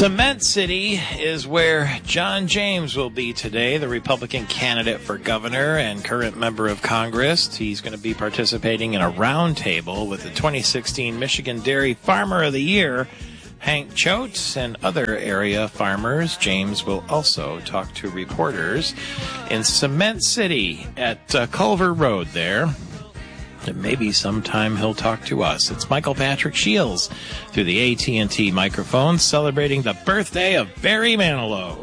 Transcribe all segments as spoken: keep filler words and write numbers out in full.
Cement City is where John James will be today, the Republican candidate for governor and current member of Congress. He's going to be participating in a roundtable with the twenty sixteen Michigan Dairy Farmer of the Year, Hank Choate, and other area farmers. James will also talk to reporters in Cement City at uh, Culver Road there. And maybe sometime he'll talk to us. It's Michael Patrick Shields through the A T and T microphone celebrating the birthday of Barry Manilow.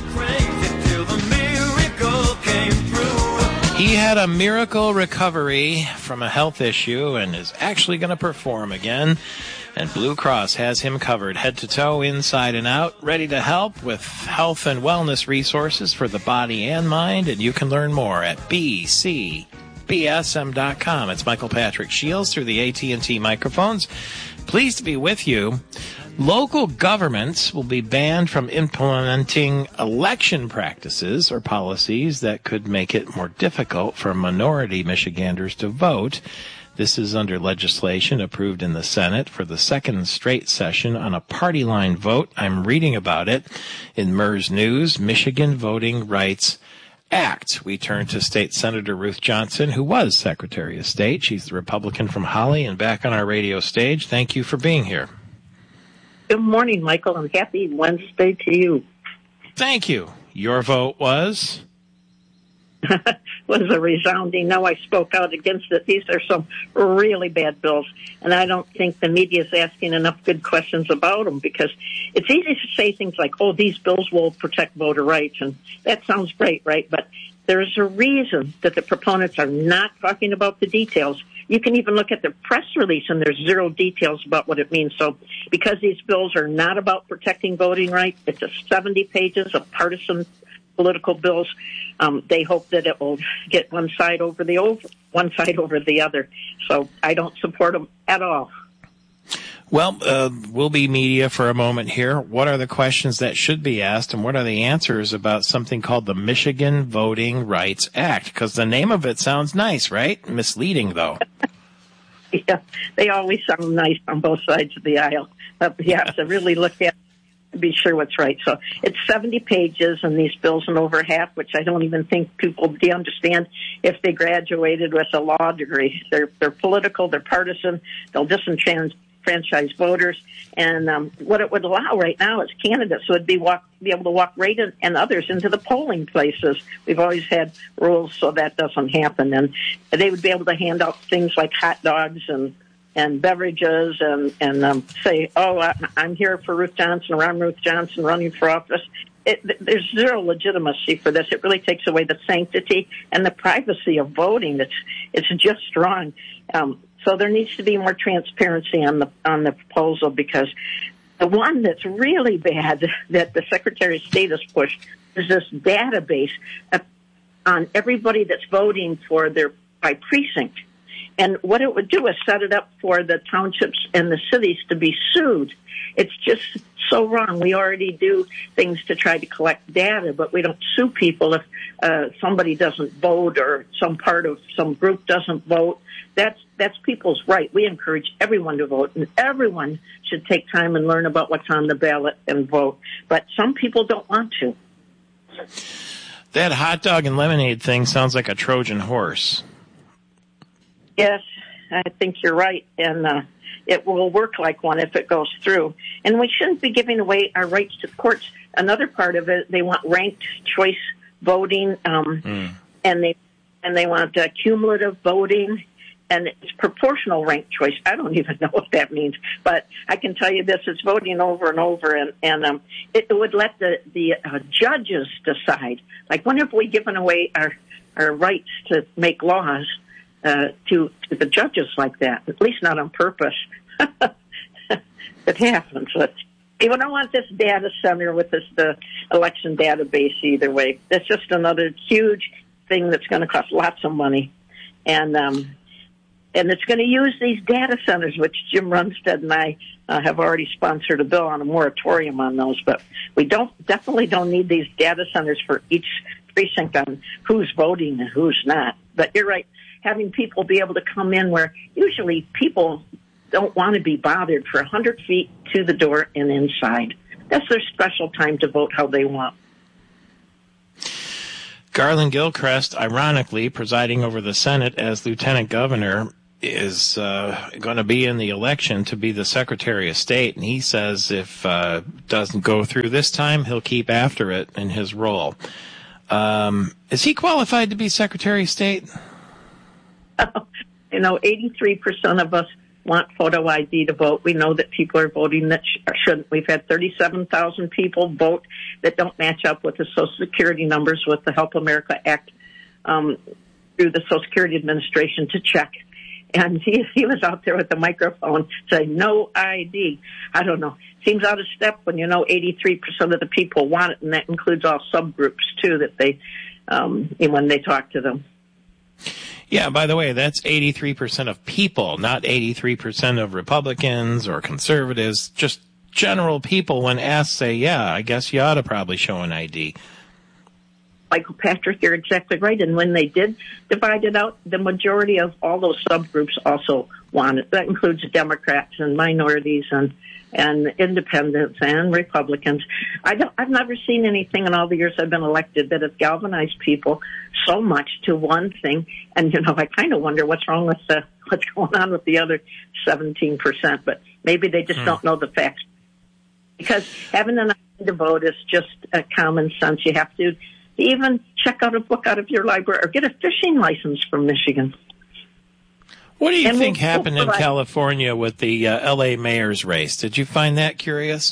He had a miracle recovery from a health issue and is actually going to perform again. And Blue Cross has him covered head to toe, inside and out, ready to help with health and wellness resources for the body and mind. And you can learn more at B C B S M dot com. It's Michael Patrick Shields through the A T and T microphones. Pleased to be with you. Local governments will be banned from implementing election practices or policies that could make it more difficult for minority Michiganders to vote. This is under legislation approved in the Senate for the second straight session on a party line vote. I'm reading about it in M E R S News, Michigan Voting Rights Act. We turn to State Senator Ruth Johnson, who was Secretary of State. She's the Republican from Holly and back on our radio stage. Thank you for being here. Good morning, Michael, and happy Wednesday to you. Thank you. Your vote was? was a resounding no. I spoke out against it. These are some really bad bills, and I don't think the media is asking enough good questions about them, because it's easy to say things like, oh, these bills will protect voter rights, and that sounds great, right? But there's a reason that the proponents are not talking about the details. You can even look at the press release, and there's zero details about what it means. So because these bills are not about protecting voting rights, it's a seventy pages of partisan political bills. Um, they hope that it will get one side over the over, one side over the other. So I don't support them at all. Well, uh, we'll be media for a moment here. What are the questions that should be asked, and what are the answers about something called the Michigan Voting Rights Act? Because the name of it sounds nice, right? Misleading, though. Yeah, they always sound nice on both sides of the aisle. But you have to really look at to be sure what's right. So it's seventy pages, and these bills and over half, which I don't even think people do understand if they graduated with a law degree. They're they're political, they're partisan, they'll disenfranchise voters. And um, what it would allow right now is candidates would be walk be able to walk right in, and others into the polling places. We've always had rules so that doesn't happen, and they would be able to hand out things like hot dogs and and beverages and, and um, say, oh, I, I'm here for Ruth Johnson, or I'm Ruth Johnson running for office. It, there's zero legitimacy for this. It really takes away the sanctity and the privacy of voting. It's it's just wrong. Um, so there needs to be more transparency on the on the proposal, because the one that's really bad that the Secretary of State has pushed is this database on everybody that's voting for their by precinct. And what it would do is set it up for the townships and the cities to be sued. It's just so wrong. We already do things to try to collect data, but we don't sue people if uh, somebody doesn't vote or some part of some group doesn't vote. That's that's people's right. We encourage everyone to vote, and everyone should take time and learn about what's on the ballot and vote. But some people don't want to. That hot dog and lemonade thing sounds like a Trojan horse. Yes, I think you're right, and uh, it will work like one if it goes through. And we shouldn't be giving away our rights to the courts. Another part of it, they want ranked choice voting, um, mm. and they and they want uh, cumulative voting, and it's proportional ranked choice. I don't even know what that means, but I can tell you this: it's voting over and over, and and um, it, it would let the the uh, judges decide. Like, when have we given away our our rights to make laws Uh, to, to the judges like that? At least not on purpose. It happens. But we don't want this data center with this the election database either way. It's just another huge thing that's going to cost lots of money, and um, and it's going to use these data centers, which Jim Runstead and I uh, have already sponsored a bill on a moratorium on those. But we don't definitely don't need these data centers for each precinct on who's voting and who's not. But you're right. Having people be able to come in where usually people don't want to be bothered for one hundred feet to the door and inside. that's their special time to vote how they want. Garland Gilchrist, ironically, presiding over the Senate as lieutenant governor, is uh, going to be in the election to be the Secretary of State, and he says if uh, doesn't go through this time, he'll keep after it in his role. Um, is he qualified to be Secretary of State? You know, eighty-three percent of us want photo I D to vote. We know that people are voting that sh- shouldn't. We've had thirty-seven thousand people vote that don't match up with the Social Security numbers with the Help America Act um, through the Social Security Administration to check. And he, he was out there with the microphone saying, no I D. I don't know. Seems out of step when you know eighty-three percent of the people want it, and that includes all subgroups, too, that they, um, when they talk to them. Yeah, by the way, that's eighty-three percent of people, not eighty-three percent of Republicans or conservatives. Just general people, when asked, say, yeah, I guess you ought to probably show an I D. Michael Patrick, you're exactly right. And when they did divide it out, the majority of all those subgroups also want it. That includes Democrats and minorities and and independents and Republicans. I don't, I've never seen anything in all the years I've been elected that has galvanized people so much to one thing. And, you know, I kind of wonder what's wrong with the, what's going on with the other seventeen percent. But maybe they just hmm. don't know the facts. Because having an I D to vote is just a common sense. You have to even check out a book out of your library or get a fishing license from Michigan. What do you and think we'll, happened we'll in California with the uh, L A mayor's race? Did you find that curious?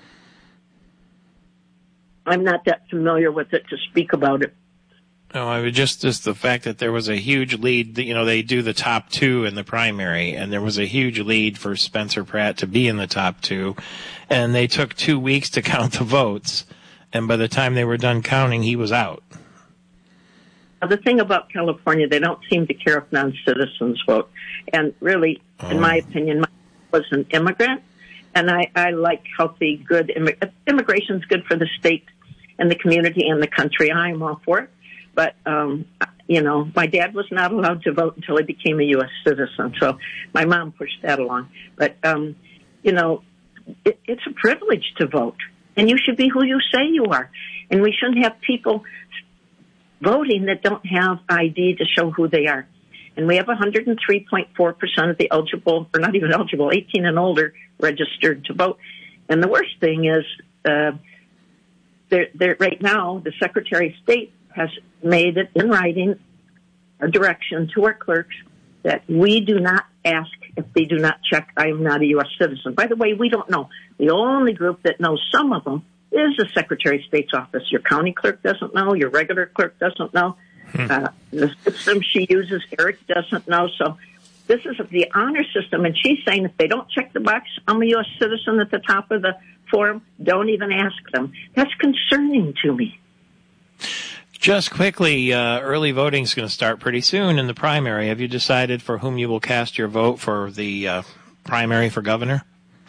I'm not that familiar with it to speak about it. No, I mean, just, just the fact that there was a huge lead. You know, they do the top two in the primary, and there was a huge lead for Spencer Pratt to be in the top two, and they took two weeks to count the votes, and by the time they were done counting, he was out. Now, the thing about California, they don't seem to care if non-citizens vote. And really, oh. in my opinion, my was an immigrant, and I, I like healthy, good immig- immigration is good for the state and the community and the country. I'm all for it. But, um, you know, my dad was not allowed to vote until he became a U S citizen, so my mom pushed that along. But, um, you know, it, it's a privilege to vote, and you should be who you say you are. And we shouldn't have people voting that don't have I D to show who they are. And we have one hundred three point four percent of the eligible, or not even eligible, eighteen and older registered to vote. And the worst thing is, uh, they're, they're, right now, the Secretary of State has made it in writing a direction to our clerks that we do not ask if they do not check, I am not a U S citizen. By the way, we don't know. The only group that knows some of them is the Secretary of State's office. Your county clerk doesn't know. Your regular clerk doesn't know. Hmm. Uh, the system she uses, Eric doesn't know. So this is the honor system, and she's saying if they don't check the box, I'm a U S citizen at the top of the form, don't even ask them. That's concerning to me. Just quickly, uh, early voting is going to start pretty soon in the primary. Have you decided for whom you will cast your vote for the uh, primary for governor?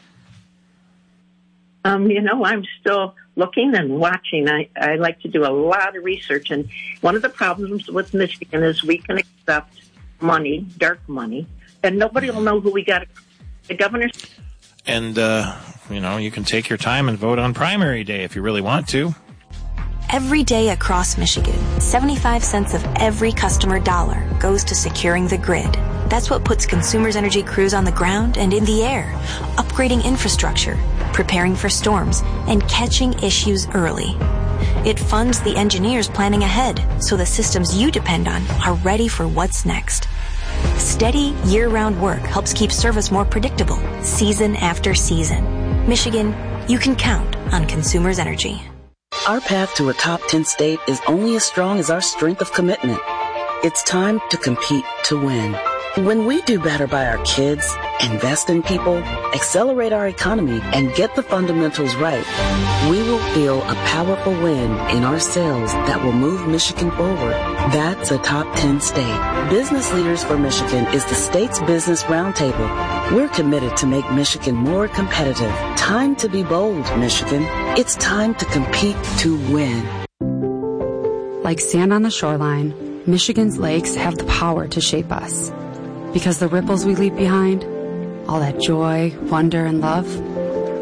Um, you know, I'm still looking and watching. I, I like to do a lot of research, and one of the problems with Michigan is we can accept money, dark money, and nobody will know who we got. The governor. And, uh, you know, you can take your time and vote on primary day if you really want to. Every day across Michigan, seventy-five cents of every customer dollar goes to securing the grid. That's what puts Consumers Energy crews on the ground and in the air, upgrading infrastructure, preparing for storms, and catching issues early. It funds the engineers planning ahead so the systems you depend on are ready for what's next. Steady, year-round work helps keep service more predictable, season after season. Michigan, you can count on Consumers Energy. Our path to a top ten state is only as strong as our strength of commitment. It's time to compete to win. When we do better by our kids, invest in people, accelerate our economy, and get the fundamentals right, we will feel a powerful win in our sales that will move Michigan forward. That's a top ten state. Business Leaders for Michigan is the state's business roundtable. We're committed to make Michigan more competitive. Time to be bold, Michigan. It's time to compete to win. Like sand on the shoreline, Michigan's lakes have the power to shape us. Because the ripples we leave behind, all that joy, wonder, and love,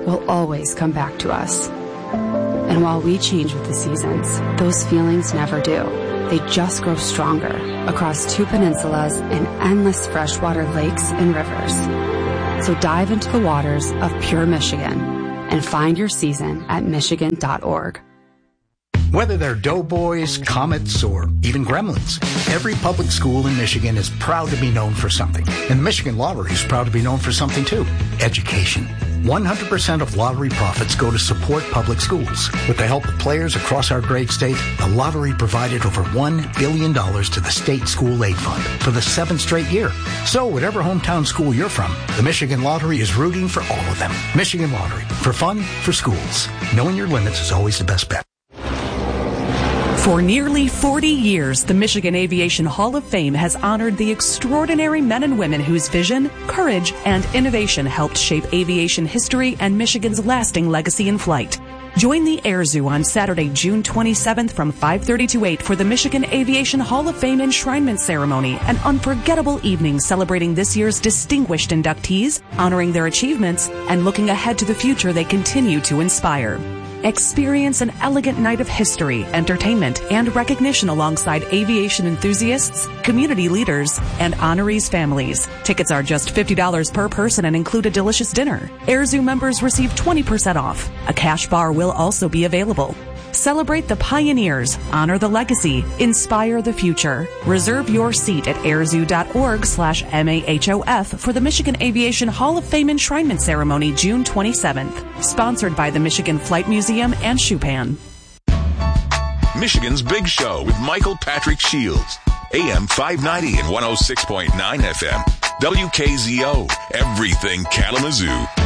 will always come back to us. And while we change with the seasons, those feelings never do. They just grow stronger across two peninsulas and endless freshwater lakes and rivers. So dive into the waters of pure Michigan and find your season at michigan dot org. Whether they're doughboys, comets, or even gremlins, every public school in Michigan is proud to be known for something. And the Michigan Lottery is proud to be known for something too: education. one hundred percent of lottery profits go to support public schools. With the help of players across our great state, the lottery provided over one billion dollars to the state school aid fund for the seventh straight year. So whatever hometown school you're from, the Michigan Lottery is rooting for all of them. Michigan Lottery, for fun, for schools. Knowing your limits is always the best bet. For nearly forty years, the Michigan Aviation Hall of Fame has honored the extraordinary men and women whose vision, courage, and innovation helped shape aviation history and Michigan's lasting legacy in flight. Join the Air Zoo on Saturday, June twenty-seventh from five thirty to eight for the Michigan Aviation Hall of Fame enshrinement ceremony, an unforgettable evening celebrating this year's distinguished inductees, honoring their achievements, and looking ahead to the future they continue to inspire. Experience an elegant night of history, entertainment, and recognition alongside aviation enthusiasts, community leaders, and honorees' families. Tickets are just fifty dollars per person and include a delicious dinner. Air Zoo members receive twenty percent off. A cash bar will also be available. Celebrate the pioneers, honor the legacy, inspire the future. Reserve your seat at airzoo dot org slash M A H O F for the Michigan Aviation Hall of Fame enshrinement ceremony June twenty-seventh. Sponsored by the Michigan Flight Museum and Schupan. Michigan's Big Show with Michael Patrick Shields. A M five ninety and one oh six point nine F M. W K Z O. Everything Kalamazoo.